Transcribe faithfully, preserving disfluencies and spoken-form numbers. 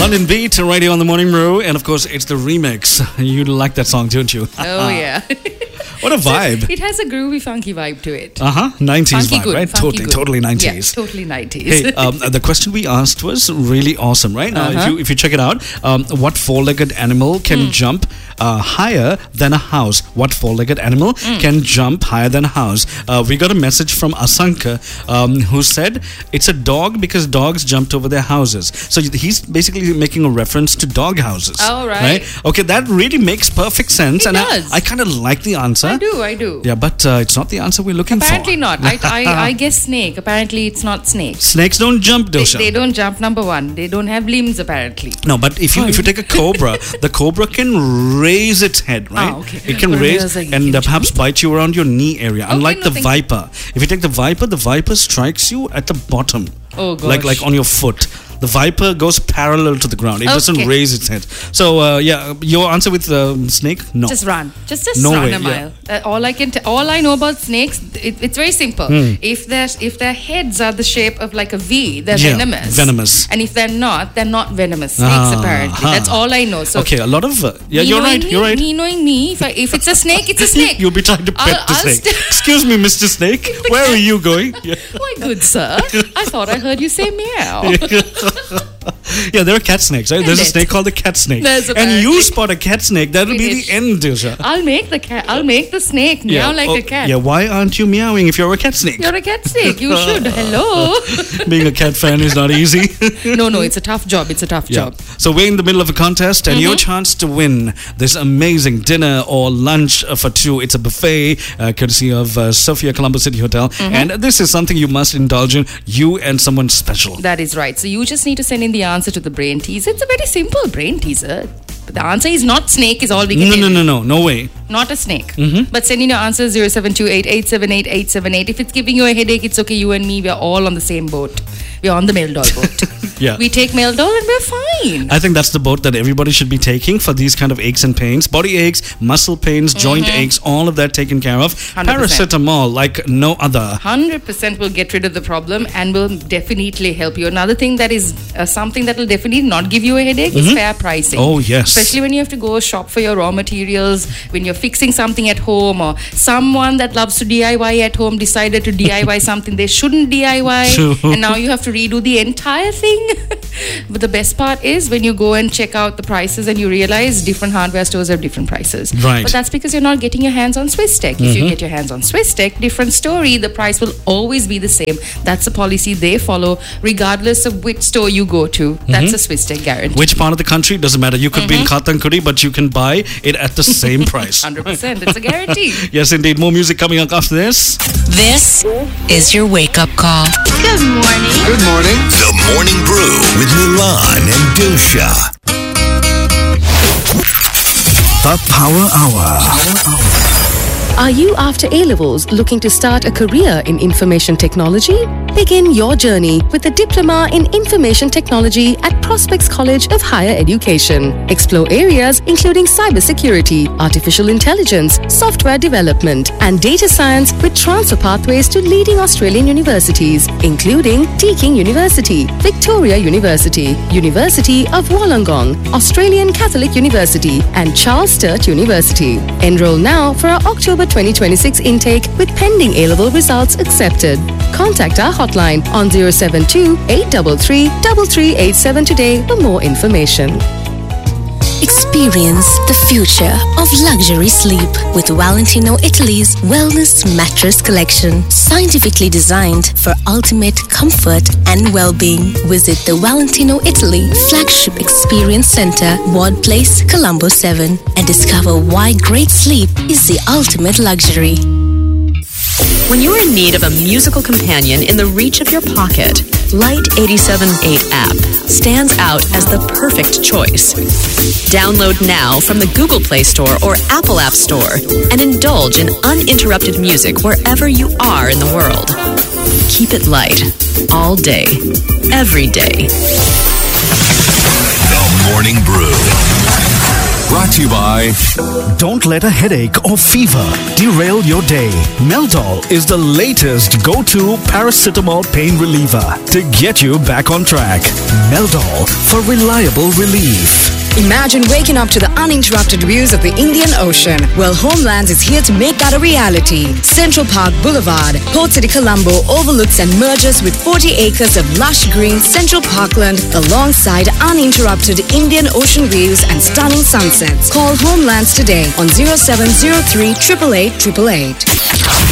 London Beat right here on the Morning Brew. And of course, it's the remix. You like that song, don't you? Oh, yeah. What a vibe. So it has a groovy, funky vibe to it. Uh-huh. nineties Funky vibe, good, right? funky Totally, good. totally nineties. Yeah, totally nineties. Hey, um, the question we asked was really awesome, right? Now, Uh-huh. if you if you check it out, um, what four-legged animal can Mm. jump uh, higher than a house? What four-legged animal Mm. can jump higher than a house? Uh, we got a message from Asanka um, who said it's a dog because dogs jumped over their houses. So he's basically making a reference to dog houses. Oh, right. Okay, that really makes perfect sense. It and does. I, I kind of like the answer. I do, I do. Yeah, but uh, it's not the answer we're looking Apparently for. not. I, I, I guess snake. Apparently it's not snake. Snakes don't jump, They, Dosha. they don't jump, number one. They don't have limbs, apparently. No, but if you if you take a cobra, the cobra can raise its head, right? Ah, okay. It can But raise there's a- and uh, can perhaps bite you around your knee area. Unlike no, the thank you. viper, if you take the viper, the viper strikes you at the bottom, Oh, gosh. like like on your foot. The viper goes parallel to the ground. It doesn't Okay. raise its head. So uh, yeah, your answer with um, snake? No. Just run. Just just No run way, a yeah. mile. Uh, all I can, t- all I know about snakes, it, it's very simple. Hmm. If their if their heads are the shape of like a V, they're Yeah, venomous. venomous. And if they're not, they're not venomous snakes. Ah, apparently, huh. that's all I know. So Okay, a lot of uh, yeah, me you're knowing right. Me, You're right. Me knowing me, if, I, if it's a snake, it's a snake. You'll be trying to pet I'll- the I'll snake. st- Excuse me, Mister Snake. Where are you going? Yeah. Why, good sir? I thought I heard you say meow. Yeah, there are cat snakes, right? There's a Isn't it? snake called the cat snake. There's and you apparently- spot a cat snake, that'll be Finish. the end, Disha. I'll make the cat. I'll make the snake meow like oh, a cat. Yeah, why aren't you meowing if you're a cat snake? You're a cat snake. You should. Hello. Being a cat fan is not easy. No, no, it's a tough job. It's a tough Yeah. job. So we're in the middle of a contest, and your Mm-hmm. chance to win this amazing dinner or lunch uh, for two. It's a buffet, uh, courtesy of uh, Sophia Colombo City Hotel, Mm-hmm. and this is something you must indulge in. You and someone special. That is right. So you just need to send in the answer to the brain teaser. It's a very simple brain teaser. But the answer is not snake is all we can No, tell no, you. no, no, no way. Not a snake. But send in your answer zero seven two eight eight seven eight eight seven eight. If it's giving you a headache, it's okay. You and me, we're all on the same boat. We're on the Meldol boat. Yeah. We take Meldol and we're fine. I think that's the boat that everybody should be taking for these kind of aches and pains. Body aches, muscle pains, joint aches, all of that taken care of. one hundred percent. Paracetamol like no other. one hundred percent will get rid of the problem and will definitely help you. Another thing that is uh, something that will definitely not give you a headache is fair pricing. Oh, yes. Especially when you have to go shop for your raw materials, when you're fixing something at home, or someone that loves to D I Y at home decided to D I Y something they shouldn't D I Y, True. and now you have to redo the entire thing. But the best part is when you go and check out the prices and you realize different hardware stores have different prices. Right. But that's because you're not getting your hands on Swiss Tech. If you get your hands on Swiss Tech, different story, the price will always be the same. That's a policy they follow regardless of which store you go to. That's a Swiss Tech guarantee. Which part of the country? Doesn't matter. You could be in Katankuri, but you can buy it at the same price. one hundred percent. It's a guarantee. Yes, indeed. More music coming up after this. This is your wake-up call. Good morning. Good morning. The Morning Brew with Milan and Dosha. The Power Hour. Are you after A-levels looking to start a career in information technology? Begin your journey with a diploma in information technology at Prospects College of Higher Education. Explore areas including cybersecurity, artificial intelligence, software development, and data science with transfer pathways to leading Australian universities, including Deakin University, Victoria University, University of Wollongong, Australian Catholic University, and Charles Sturt University. Enroll now for our October twenty twenty-six intake with pending A-level results accepted. Contact our hotline on zero seven two eight three three three three eight seven today for more information. Experience the future of luxury sleep with Valentino Italy's Wellness Mattress Collection. Scientifically designed for ultimate comfort and well-being. Visit the Valentino Italy Flagship Experience Center, Ward Place, Colombo seven, and discover why great sleep is the ultimate luxury. When you're in need of a musical companion in the reach of your pocket, Light eighty-seven point eight app stands out as the perfect choice. Download now from the Google Play Store or Apple App Store and indulge in uninterrupted music wherever you are in the world. Keep it light, all day, every day. The Morning Brew. Brought Brought to you by... Don't let a headache or fever derail your day. Meldol is the latest go-to paracetamol pain reliever to get you back on track. Meldol for reliable relief. Imagine waking up to the uninterrupted views of the Indian Ocean. Well, Homelands is here to make that a reality. Central Park Boulevard, Port City, Colombo overlooks and merges with forty acres of lush green central parkland alongside uninterrupted Indian Ocean views and stunning sunsets. Call Homelands today on zero seven zero three, eight eight eight, eight eight eight.